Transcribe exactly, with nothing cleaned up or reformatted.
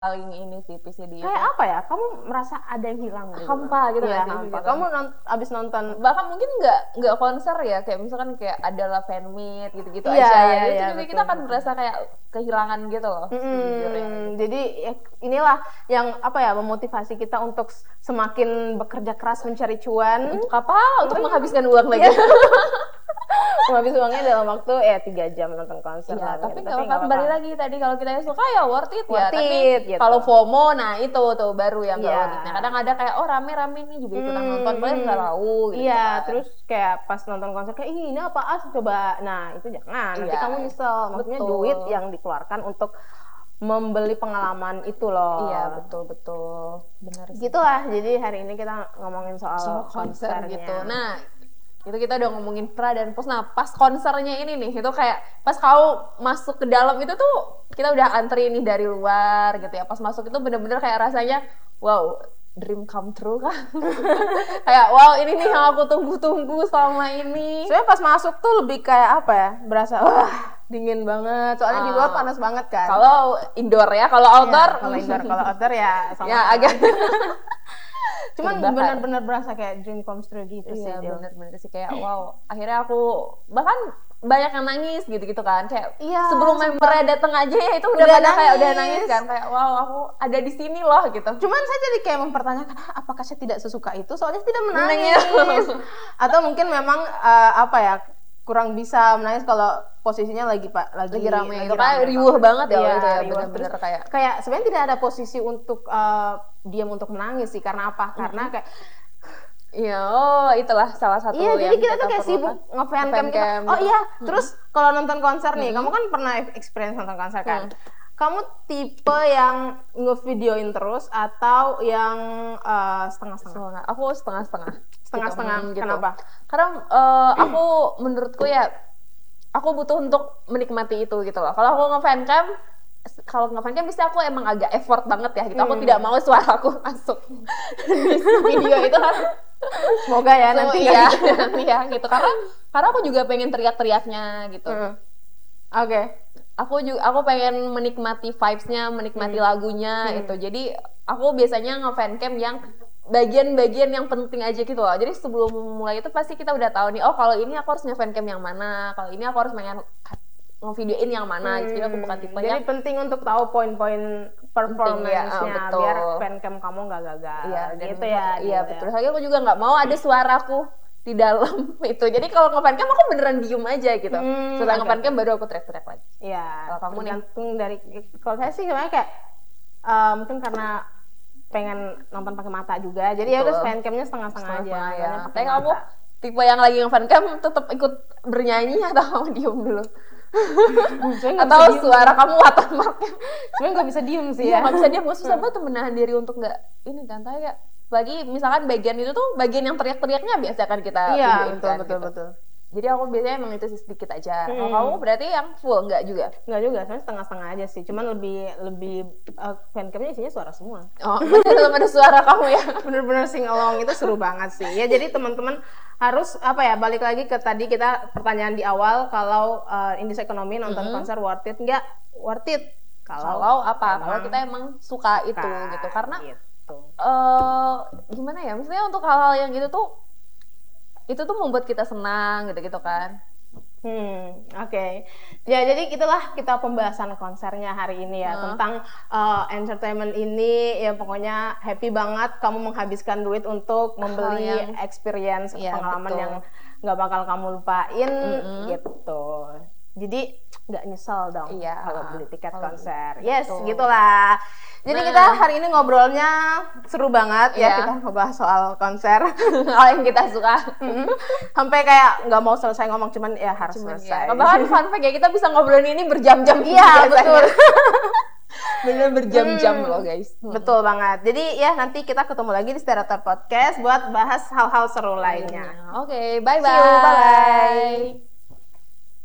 paling ini sih P C D itu. Kayak apa ya? Kamu merasa ada yang hilang gitu? Hampa gitu ya, nggak sih? hampa. Gitu. Kamu non- abis nonton bahkan mungkin nggak nggak konser ya, kayak misalkan kayak adalah fan meet gitu-gitu iya, aja. Iya, itu iya, juga betul, kita akan betul. merasa kayak kehilangan gitu loh. Hmm, sejujurnya, gitu. Jadi ya, inilah yang apa ya memotivasi kita untuk semakin bekerja keras mencari cuan. Untuk apa? Untuk Oh, menghabiskan uang lagi. Iya. Menghabis uangnya dalam waktu ya tiga jam nonton konser. Iya, lah, tapi gitu. nggak apa-apa. Kembali lagi tadi kalau kita yang suka ya worth it Worth ya. Tapi it, gitu. kalau FOMO, nah itu tuh baru yang nggak Iya. worth it. Nah, kadang ada kayak oh rame-rame nih juga ikutan Hmm, nonton, boleh nggak tahu. Gitu iya, kan. terus kayak pas nonton konser kayak Ih, ini apaan coba. Nah itu jangan. Nanti Iya, kamu nyesel. Maksudnya betul. duit yang dikeluarkan untuk membeli pengalaman itu loh. Iya betul betul. Benar sih. Gitulah. Jadi hari ini kita ngomongin soal, Soal konser konsernya. gitu. Nah, itu kita udah ngomongin pra dan post. Nah, pas konsernya ini nih, itu kayak pas kau masuk ke dalam itu tuh kita udah antri nih dari luar gitu ya. Pas masuk itu bener-bener kayak rasanya wow, dream come true kan. Kayak wow, ini nih yang aku tunggu-tunggu selama ini. Sebenarnya pas masuk tuh lebih kayak apa ya? Berasa wah dingin banget. Soalnya di luar Ah, panas banget kan. Kalau indoor ya, kalau Ya, outdoor kalau indoor, kalau outdoor ya sama. ya agak Cuman terbakar. benar-benar berasa kayak dream come true gitu sih. Iya Dil. bener-bener sih kayak wow, akhirnya aku bahkan banyak yang nangis gitu-gitu kan, kayak Iya, sebelum sumpah. membernya datang aja ya itu udah, Udah pada kayak udah nangis. nangis kan, kayak wow aku ada di sini loh gitu. Cuman saya jadi kayak mempertanyakan, "Hah, apakah saya tidak sesuka itu? Soalnya saya tidak Menangis. menangis." Atau mungkin memang eh, apa ya kurang bisa menangis kalau posisinya lagi pak lagi Lagi rame itu rame, kayak Pak. riuh banget ya Iya, waktu itu ya, riuh. bener-bener Terus kayak kayak sebenarnya tidak ada posisi untuk eh, diam untuk menangis sih. Karena apa? Karena kayak iya oh itulah salah satu iya, yang jadi kita tuh kayak perlukan. sibuk nge-fan cam Nge-fan kita. cam Oh gitu. iya, terus kalau nonton konser nih, Hmm. kamu kan pernah experience nonton konser kan? Hmm. Kamu tipe yang ngevideoin terus atau yang eh, setengah-setengah? Setengah. Aku setengah-setengah. Setengah-setengah, Gitu. Hmm, kenapa? Karena eh, aku menurutku ya aku butuh untuk menikmati itu gitu loh. Kalau aku nge-fan cam, kalau nge-fan cam bisa aku emang agak effort banget ya gitu. Aku Hmm. tidak mau suaraku masuk di video itu kan. Semoga ya So, nanti iya, ya. nanti ya gitu. Karena karena aku juga pengen teriak-teriaknya gitu. Hmm. Oke. Aku juga aku pengen menikmati vibes-nya, menikmati Hmm. lagunya Hmm. itu. Jadi aku biasanya nge-fan cam yang bagian-bagian yang penting aja gitu loh. Jadi sebelum mulai itu pasti kita udah tahu nih, oh kalau ini aku harus nge-fan cam yang mana, kalau ini aku harus pengen nge-videoin yang mana. Jadi aku bukan tipe Jadi yang penting untuk tahu poin-poin performance-nya Penting, ya, ah, betul. biar fancam kamu nggak gagal. iya dan gitu ya. iya gitu betul. ya. Soalnya aku juga nggak mau ada suaraku di dalam itu. Jadi kalau nge-fan cam aku beneran diem aja gitu. Hmm, Setelah oke, nge-fan cam oke. baru aku teriak-teriak lagi. Iya. Kalau kamu nih? tergantung dari kalau saya sih sebenarnya kayak eh, mungkin karena pengen nonton pakai mata juga. Jadi ya udah Betul. fancamnya setengah-setengah aja. Setengah-setengah ya. nontonnya pakai Tapi kamu mata. tipe yang lagi nge-fan cam tetap ikut bernyanyi atau kamu diem dulu? Saya nggak Atau bisa diem. suara kamu watermark? Sebenarnya nggak bisa diem sih Iya, ya. nggak bisa diem, nggak susah banget tuh menahan diri untuk nggak ini kan kayak lagi misalkan bagian itu tuh bagian yang teriak-teriaknya biasa kan kita Iya, videoin betul kan, betul gitu. betul. Jadi aku biasanya emang itu sih sedikit aja. Kalau Hmm. kamu berarti yang full nggak juga? Nggak juga, sebenarnya setengah-setengah aja sih. Cuman lebih lebih uh, fancamnya isinya suara semua. Oh, belum ada suara kamu ya? Bener-bener sing along itu seru banget sih. Ya jadi teman-teman harus apa ya balik lagi ke tadi kita pertanyaan di awal kalau uh, Indis Ekonomi nonton Mm-hmm. konser worth it nggak? Worth it. Kalau apa? Kalau emang kita emang suka itu suka, gitu. Karena gitu. eh gimana ya? Maksudnya untuk hal-hal yang gitu tuh itu tuh membuat kita senang gitu-gitu kan. Hmm, oke. Ya, jadi itulah kita pembahasan konsernya hari ini ya, Hmm. tentang uh, entertainment ini ya pokoknya happy banget kamu menghabiskan duit untuk membeli yang- experience Iya, pengalaman betul. yang nggak bakal kamu lupain Mm-mm. gitu. Jadi nggak nyesel dong Iya, kalau beli tiket kalau- konser. Yes, betul. gitulah. Jadi Nah. kita hari ini ngobrolnya seru banget ya, Iya. kita ngebahas soal konser. Hal yang kita suka. Mm-mm. Sampai kayak nggak mau selesai ngomong, cuman ya harus Cuman selesai. ya. Bahkan fun fact ya kita bisa ngobrolin ini berjam-jam. Iya, biasanya. betul. Bener berjam-jam Hmm, loh guys. Betul banget. Jadi ya nanti kita ketemu lagi di Stereotype Podcast buat bahas hal-hal seru lainnya. Oke, bye bye. See you, bye-bye.